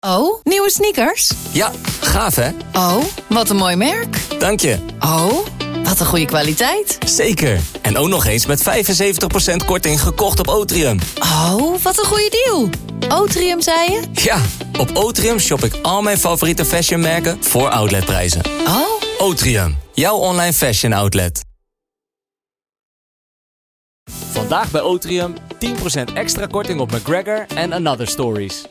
Oh, nieuwe sneakers? Ja, gaaf hè? Oh, wat een mooi merk. Dank je. Oh, wat een goede kwaliteit. Zeker. En ook nog eens met 75% korting gekocht op Otrium. Oh, wat een goede deal. Otrium, zei je? Ja, op Otrium shop ik al mijn favoriete fashionmerken voor outletprijzen. Oh. Otrium, jouw online fashion outlet. Vandaag bij Otrium 10% extra korting op McGregor en Another Stories.